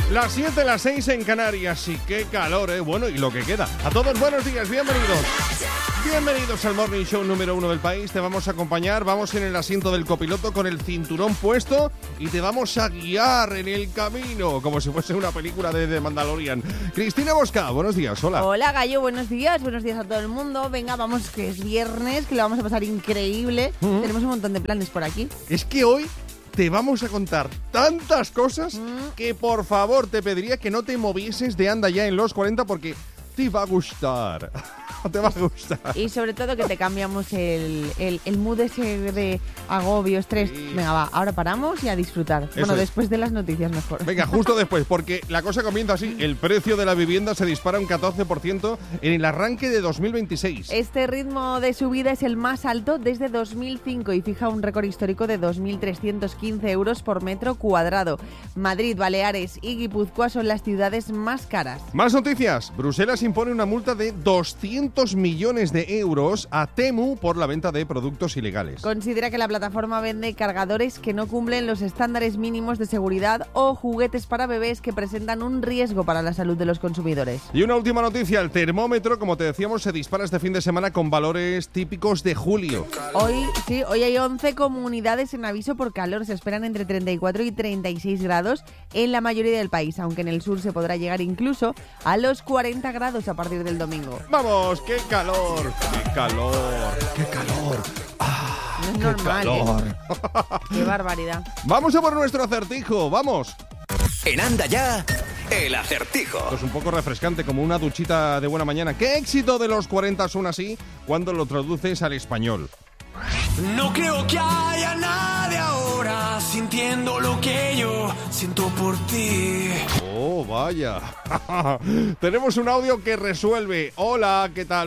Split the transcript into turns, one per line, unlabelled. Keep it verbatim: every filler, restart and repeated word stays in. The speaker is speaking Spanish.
Las siete, las seis en Canarias y qué calor, ¿eh? Bueno, y lo que queda. A todos, buenos días, bienvenidos. Bienvenidos al Morning Show número uno del país. Te vamos a acompañar, vamos en el asiento del copiloto con el cinturón puesto y te vamos a guiar en el camino, como si fuese una película de, de Mandalorian. Cristina Bosca, buenos días, hola.
Hola, Gallo, buenos días, buenos días a todo el mundo. Venga, vamos, que es viernes, que lo vamos a pasar increíble. Uh-huh. Tenemos un montón de planes por aquí.
Es que hoy te vamos a contar tantas cosas mm. que por favor te pediría que no te movieses de anda ya en los cuarenta porque te va a gustar. Te va a gustar.
Y sobre todo que te cambiamos el, el, el mood ese de agobio, estrés. Sí. Venga, va, ahora paramos y a disfrutar. Eso bueno, es. Después de las noticias mejor.
Venga, justo después, porque la cosa comienza así. El precio de la vivienda se dispara un catorce por ciento en el arranque de dos mil veintiséis.
Este ritmo de subida es el más alto desde dos mil cinco y fija un récord histórico de dos mil trescientos quince euros por metro cuadrado. Madrid, Baleares y Guipúzcoa son las ciudades más caras.
Más noticias. Bruselas impone una multa de doscientos millones de euros a Temu por la venta de productos ilegales.
Considera que la plataforma vende cargadores que no cumplen los estándares mínimos de seguridad o juguetes para bebés que presentan un riesgo para la salud de los consumidores.
Y una última noticia, el termómetro, como te decíamos, se dispara este fin de semana con valores típicos de julio.
Hoy, sí, hoy hay once comunidades en aviso por calor, se esperan entre treinta y cuatro y treinta y seis grados en la mayoría del país, aunque en el sur se podrá llegar incluso a los cuarenta grados a partir del domingo.
¡Vamos! ¡Qué calor! ¡Qué calor! ¡Qué calor! ¡Ah!
No es
¡Qué
normal,
calor!
¿eh? ¡Qué barbaridad!
Vamos a por nuestro acertijo, ¡vamos!
En Anda Ya, el acertijo.
Esto es un poco refrescante, como una duchita de buena mañana. ¿Qué éxito de los cuarenta son así cuando lo traduces al español?
No creo que haya nadie ahora sintiendo lo que yo siento por ti.
Oh, vaya. Tenemos un audio que resuelve. Hola, ¿qué tal?